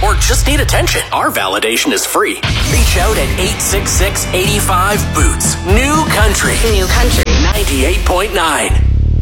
or just need attention, our validation is free. Reach out at 866-85-BOOTS. New Country. New Country. 98.9.